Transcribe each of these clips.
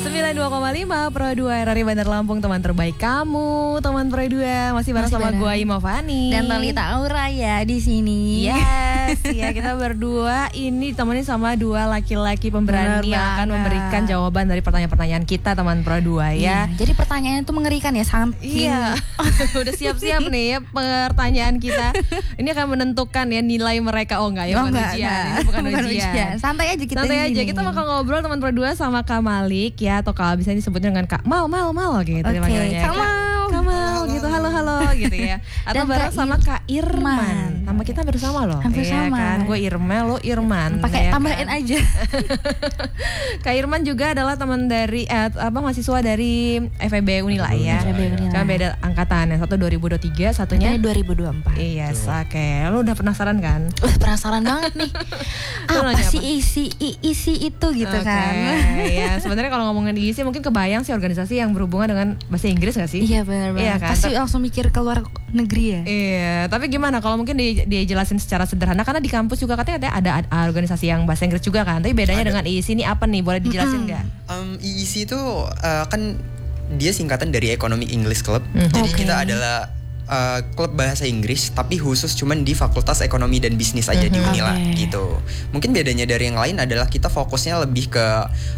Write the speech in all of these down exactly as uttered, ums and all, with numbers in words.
sembilan puluh dua koma lima Pro dua R R I Bandar Lampung, teman terbaik kamu, teman Pro dua. Masih bareng sama gue Ima Fani dan Talitha Aura ya di sini. Yes, ya kita berdua ini temenin sama dua laki-laki pemberani Bener yang akan banget. memberikan jawaban dari pertanyaan-pertanyaan kita teman Pro dua ya. Iya, jadi pertanyaannya itu mengerikan ya, saking Iya, udah siap-siap nih ya pertanyaan kita. Ini akan menentukan ya nilai mereka. Oh enggak ya, Oh, bukan enggak, ujian. enggak. Ini bukan, Bukan ujian. ujian. Santai aja kita Santai di aja, sini. kita bakal ngobrol teman Pro dua sama Kak Malik ya, atau kalau bisa disebutnya dengan Kak Mal, Mal, Mal gitu Oke, dipanggilnya. Kak Mal. Kak Mal gitu, halo, halo gitu ya. Atau Dan bareng Kak sama Kak Irman. Irman. Nama kita hampir sama loh. Hampir Iya sama. kan, gue Irma, lo Irman. Pakai ya tambahin kan? aja. Kak Irman juga adalah teman dari eh, apa mahasiswa dari F E B Unila ya. F E B Unila. Kan beda angkatan, yang satu dua ribu dua puluh tiga, satunya Ini dua ribu dua puluh empat. Iya, yes, oke. Lu udah penasaran kan? Wah, penasaran banget nih. Lu Apa nanya sih apa? isi i- isi itu gitu Oke, kan? ya sebenarnya kalau ngomongin I S I mungkin kebayang sih organisasi yang berhubungan dengan bahasa Inggris gak sih? Iya benar banget. Iya kan? Pasti langsung mikir ke luar negeri ya. Iya, tapi gimana kalau mungkin di, dijelasin secara sederhana, karena di kampus juga katanya ada, ada organisasi yang bahasa Inggris juga kan. Tapi bedanya Ada. dengan I S I ini apa nih? Boleh dijelasin nggak? Um, I E C itu uh, kan dia singkatan dari Economic English Club. Hmm. Jadi Oke. kita adalah uh, klub bahasa Inggris tapi khusus cuman di Fakultas Ekonomi dan Bisnis aja di Unila Oke. gitu. Mungkin bedanya dari yang lain adalah kita fokusnya lebih ke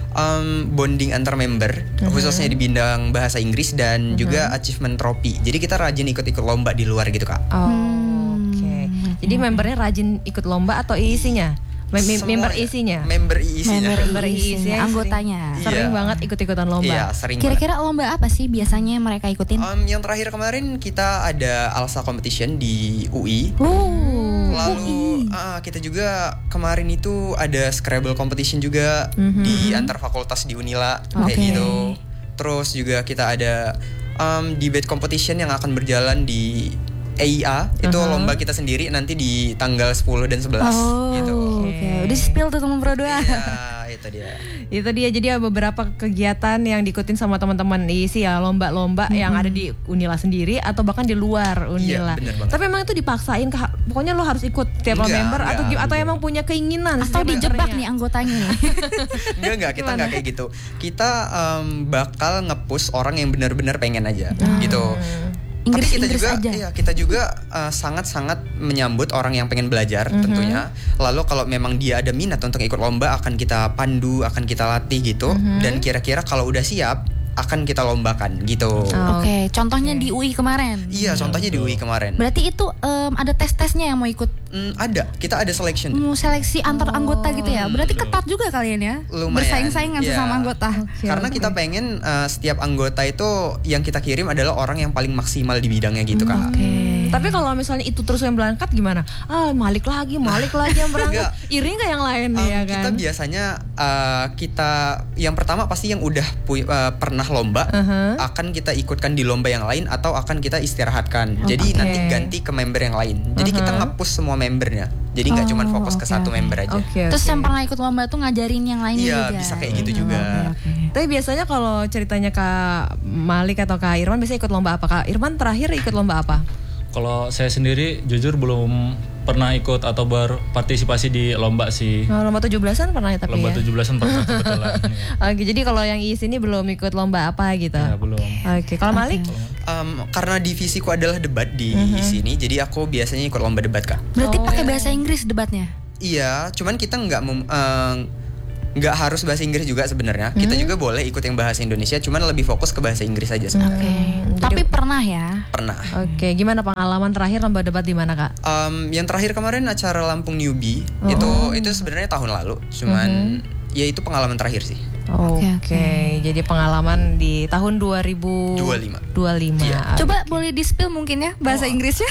um, bonding antar member, khususnya di bidang bahasa Inggris dan juga achievement trophy. Jadi kita rajin ikut-ikut lomba di luar gitu, Kak. Oh, Hmm. oke. Jadi membernya rajin ikut lomba atau I S I-nya? Mem- Semua- member I S I-nya? Member I E C-nya. Member I S I-nya, I S I-nya anggotanya. Sering Iya. banget ikut-ikutan lomba. Iya, sering banget. Kira-kira lomba apa sih biasanya mereka ikutin? Um, yang terakhir kemarin kita ada ALSA competition di U I. Oh, Lalu ah, kita juga kemarin itu ada Scrabble competition juga Mhm. di antar fakultas di Unila kayak Oke. gitu. Terus juga kita ada um, debate competition yang akan berjalan di E I A. Itu Aha. lomba kita sendiri nanti di tanggal sepuluh dan sebelas Oh, gitu. oke. Udah spill tuh teman Pro dua. Iya, itu dia. Itu dia, jadi ada beberapa kegiatan yang diikutin sama teman-teman I S I ya, lomba-lomba yang ada di Unila sendiri atau bahkan di luar Unila. Iya, bener banget. Tapi emang itu dipaksain, ke, pokoknya lo harus ikut tiap Enggak, member atau enggak. gi- atau emang punya keinginan Atau setiap dijebak membernya? nih anggotanya nih. Enggak enggak kita Gimana? enggak kayak gitu. Kita um, bakal nge-push orang yang benar-benar pengen aja gitu. Inggris Tapi kita Inggris juga, aja. iya, kita juga uh, sangat-sangat menyambut orang yang pengen belajar tentunya. Lalu kalau memang dia ada minat untuk ikut lomba, akan kita pandu, akan kita latih gitu. Dan kira-kira kalau udah siap, akan kita lombakan gitu. Oh, Oke, contohnya di U I kemarin. Iya, contohnya di U I kemarin. Berarti itu em, ada tes-tesnya yang mau ikut, Hmm, ada, kita ada selection. mau seleksi antar anggota gitu ya. Berarti betul. ketat juga kalian ya. Lumayan, Bersaing-saingan iya. sesama anggota. Karena kita pengen uh, setiap anggota itu yang kita kirim adalah orang yang paling maksimal di bidangnya gitu, Kak. Oke. Tapi kalau misalnya itu terus yang berangkat gimana? Ah, Malik lagi, Malik lagi yang berangkat. Enggak. Iri nggak yang lain Um, ya Kita kan? biasanya uh, kita yang pertama pasti yang udah pu- uh, pernah lomba Uh-huh. akan kita ikutkan di lomba yang lain atau akan kita istirahatkan. Oke. Jadi nanti ganti ke member yang lain. Jadi kita Uh-huh. nge-push semua membernya. Jadi nggak Oh, cuma fokus ke oke, satu oke. member aja. Oke. Terus oke. yang pernah ikut lomba tuh ngajarin yang lainnya Iya, juga. bisa kayak gitu juga. Oke, oke. Tapi biasanya kalau ceritanya Kak Malik atau Kak Irman biasanya ikut lomba apa? Kak Irman terakhir ikut lomba apa? Kalau saya sendiri jujur belum pernah ikut atau berpartisipasi di lomba sih. Nah, lomba tujuh belasan pernah ya tapi Lomba ya? tujuh belasan pernah kebetulan. Oke, jadi kalau yang I S I ini belum ikut lomba apa gitu? Ya, belum. Oke, kalau Malik? Um, karena divisiku adalah debat di sini, jadi aku biasanya ikut lomba debat, Kak. Berarti Oh. pakai bahasa Inggris debatnya. Iya, cuman kita nggak mem- eh, nggak harus bahasa Inggris juga sebenarnya. Kita juga boleh ikut yang bahasa Indonesia, cuman lebih fokus ke bahasa Inggris aja sebenarnya. Oke. jadi- Tapi pernah ya. Pernah. Oke, gimana pengalaman terakhir lomba debat di mana, Kak? Um, yang terakhir kemarin acara Lampung Newbie Oh. itu itu sebenarnya tahun lalu, cuman ya itu pengalaman terakhir sih. Oke, Oke, jadi pengalaman di tahun dua ribu dua puluh lima. dua puluh lima. Iya. Coba boleh di-spill mungkin ya bahasa Inggrisnya.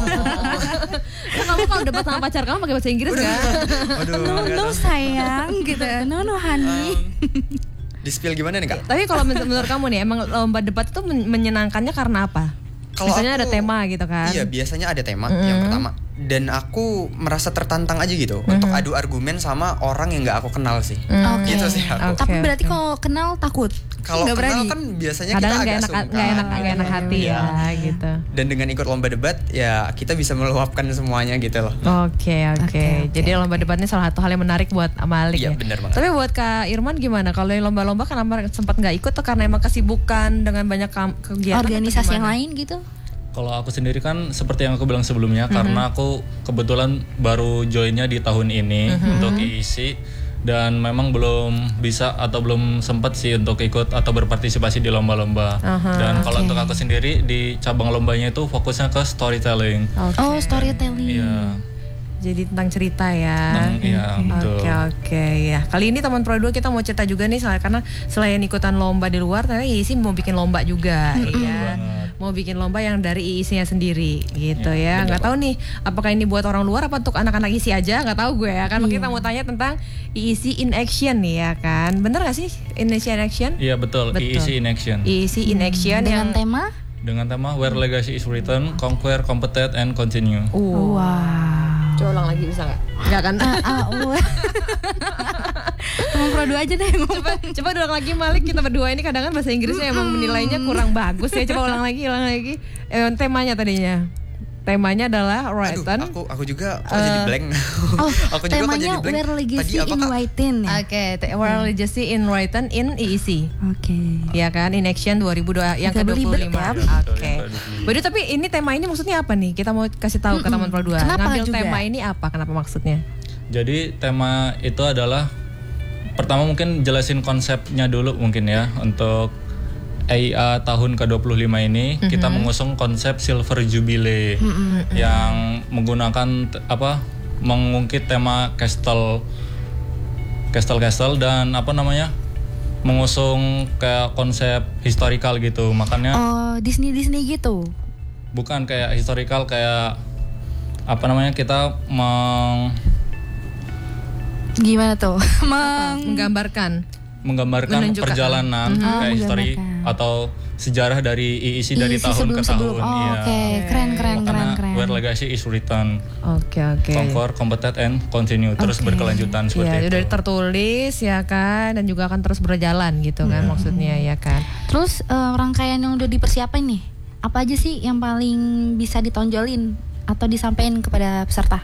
Nah, kamu kalau debat sama pacar kamu pakai bahasa Inggris nggak? Waduh. No, nggak no tahu. sayang gitu. No, no honey. Di spill gimana nih, Kak? Tapi kalau men- menurut kamu nih, emang lomba debat itu men- menyenangkannya karena apa? Kalau Biasanya aku- ada tema gitu kan? Iya, biasanya ada tema Mm-mm. yang pertama. dan aku merasa tertantang aja gitu mm-hmm. untuk adu argumen sama orang yang nggak aku kenal sih. Mm. Gitu Okay. sih aku. Okay. Tapi berarti kalau kenal takut? Kalau Nggak kenal berani? kan biasanya Kadang kita nggak agak enak, sungkan. nggak enak, nggak enak hati ya, gitu. Dan dengan ikut lomba debat ya kita bisa meluapkan semuanya gitu loh. Oke, oke. Oke, oke, Jadi lomba debat ini salah satu hal yang menarik buat Malik Iya, ya. benar banget. Tapi buat Kak Irman gimana? Kalau yang lomba-lomba kenapa sempat nggak ikut tuh karena emang kesibukan dengan banyak kam- kegiatan atau Organisasi yang gimana? lain gitu? Kalau aku sendiri kan seperti yang aku bilang sebelumnya, mm-hmm. karena aku kebetulan baru joinnya di tahun ini mm-hmm. untuk I I C, dan memang belum bisa atau belum sempat sih untuk ikut atau berpartisipasi di lomba-lomba. Aha, dan kalau okay. untuk aku sendiri di cabang lombanya itu fokusnya ke storytelling. Oke. Oh, storytelling. Iya. Jadi tentang cerita ya. Tentang- iya, betul. Oke oke ya. Kali ini teman Pro dua kita mau cerita juga nih soalnya karena selain ikutan lomba di luar, ternyata I I C mau bikin lomba juga, ya. Mau bikin lomba yang dari I I C-nya sendiri, gitu ya. Nggak tahu nih, apakah ini buat orang luar apa untuk anak-anak I I C aja? Nggak tahu gue ya. Kan kita mau tanya tentang I I C in Action nih ya kan. Bener nggak sih I I C in Action? Iya betul, Betul. I I C in Action. I I C in Action Dengan yang tema? Dengan tema Where Legacy is Written, Conquer, Compete, and Continue. Uh, Wow. coba ulang lagi bisa nggak? Nggak kan? Ah, ah, wah. Teman Pro dua aja deh yang ngomong. coba coba ulang lagi Malik, kita berdua ini kadang kan bahasa Inggrisnya emang menilainya kurang bagus ya. Coba ulang lagi, ulang lagi. Eh, temanya tadinya. Temanya adalah Aduh, written. aku aku juga kok jadi blank. Oh, aku juga kok temanya jadi blank. Where Legacy Tadi apa, in Kak? Writing ya? Oke, te- Where Legacy in Written in I I C. Oke. Ya kan, in Action dua ribu dua yang ke Agak dua puluh belibet lima. ya. Oke. Waduh, tapi ini tema ini maksudnya apa nih? Kita mau kasih tahu ke teman Pro dua. Kenapa Ngambil juga? tema ini apa? Kenapa maksudnya? Jadi tema itu adalah, pertama mungkin jelasin konsepnya dulu mungkin ya. Untuk A I A tahun ke dua puluh lima ini Mm-hmm. kita mengusung konsep Silver Jubilee yang menggunakan t- apa mengungkit tema castle castle castle dan apa namanya mengusung kayak konsep historical gitu. Makanya Oh, Disney Disney gitu. bukan kayak historical, kayak apa namanya kita meng Gimana tuh? Meng Menggambarkan. menggambarkan Menunjukkan. perjalanan Mhm. kayak Oh, histori menggambarkan. atau sejarah dari I I C dari I I C tahun ke sebelum-sebelum. tahun. Oh, Iya. oke. Keren keren keren Makanya keren. Where Legacy is Written, Oke, oke. Conquer, Compete, and Continue, terus Oke. berkelanjutan seperti Iya, itu. udah tertulis ya kan, dan juga akan terus berjalan gitu kan maksudnya ya kan. Terus eh, rangkaian yang udah dipersiapin nih, apa aja sih yang paling bisa ditonjolin atau disampaikan kepada peserta?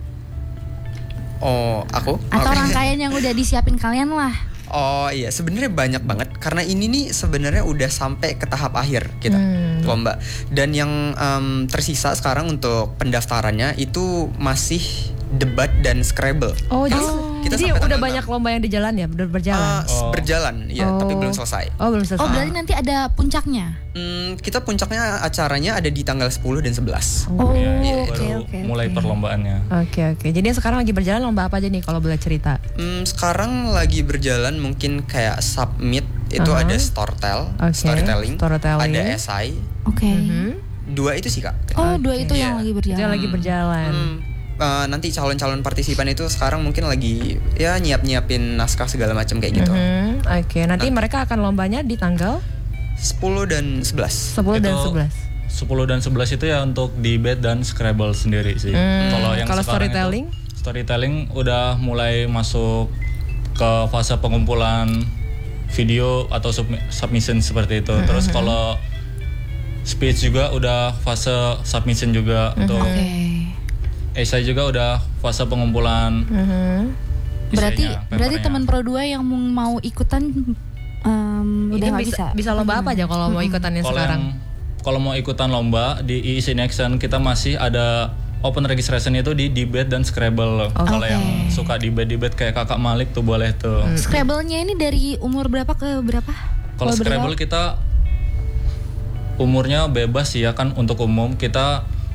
Oh, aku? Atau Oke. rangkaian yang udah disiapin kalian lah? Oh iya, sebenarnya banyak banget karena ini nih sebenarnya udah sampai ke tahap akhir kita Hmm. lomba. Dan yang em, tersisa sekarang untuk pendaftarannya itu masih debat dan Scrabble. Oh, jadi, kita jadi sampai udah tanggal banyak enam. lomba yang di jalan ya, udah berjalan. Ah, s- Oh. berjalan, ya, Oh. tapi belum selesai. Oh, belum selesai. Oh, berarti nanti ada puncaknya? Hmm, kita puncaknya acaranya ada di tanggal sepuluh dan sebelas. Oh, Iya, oke baru oke. mulai oke. perlombaannya. Oke, oke. Jadi yang sekarang lagi berjalan lomba apa aja nih kalau boleh cerita? Hmm, sekarang lagi berjalan mungkin kayak submit itu Aha. ada storytell, Oke, storytelling, storytelling. ada esai. Oke. Mhm. Dua itu sih, Kak. Oh, dua itu Iya. yang lagi Itu berjalan. yang lagi berjalan. Hmm, eh, nanti calon-calon partisipan itu sekarang mungkin lagi ya nyiap-nyiapin naskah segala macam kayak gitu. Mhm. Oke, nanti mereka akan lombanya di tanggal sepuluh dan sebelas. sepuluh dan Itu sebelas. sepuluh dan sebelas itu ya untuk debate dan Scrabble sendiri sih. Hmm, Kalau yang kalau sekarang storytelling? itu, storytelling udah mulai masuk ke fase pengumpulan video atau sub- submission seperti itu. Hmm, Terus kalau speech juga udah fase submission juga. Untuk Oke. essay juga udah fase pengumpulan. Mhm. Berarti essaynya, berarti papernya. teman Pro dua yang mau ikutan em, Ini udah nggak bisa, bisa. bisa lomba apa aja kalau mau ikutan yang Kalau sekarang? yang- kalau mau ikutan lomba di I I C in Action, kita masih ada open registration itu di debate dan Scrabble. Kalau Oke. yang suka debate-debate kayak Kakak Malik tuh boleh tuh. Scrabble-nya ini dari umur berapa ke berapa? Kalau boleh Scrabble tahu? kita umurnya bebas sih ya kan, untuk umum kita